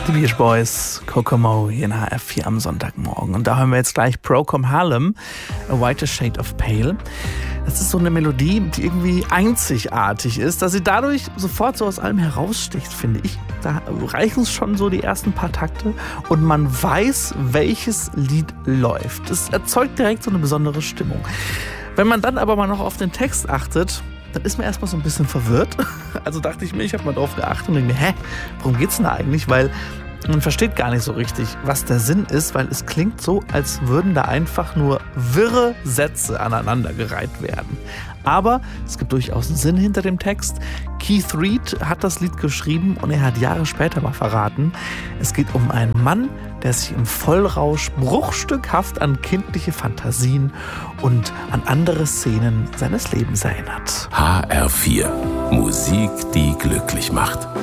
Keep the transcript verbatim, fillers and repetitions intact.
Die Beach Boys, Kokomo, hier in H R vier am Sonntagmorgen. Und da hören wir jetzt gleich Procol Harum, A Whiter Shade of Pale. Das ist so eine Melodie, die irgendwie einzigartig ist, dass sie dadurch sofort so aus allem heraussticht, finde ich. Da reichen es schon so die ersten paar Takte und man weiß, welches Lied läuft. Es erzeugt direkt so eine besondere Stimmung. Wenn man dann aber mal noch auf den Text achtet, dann ist man erstmal so ein bisschen verwirrt. Also dachte ich mir, ich habe mal drauf geachtet und denke mir, hä, worum geht's denn da eigentlich? Weil man versteht gar nicht so richtig, was der Sinn ist, weil es klingt so, als würden da einfach nur wirre Sätze aneinandergereiht werden. Aber es gibt durchaus einen Sinn hinter dem Text. Keith Reid hat das Lied geschrieben und er hat Jahre später mal verraten, es geht um einen Mann, der sich im Vollrausch bruchstückhaft an kindliche Fantasien und an andere Szenen seines Lebens erinnert. H R vier. Musik, die glücklich macht.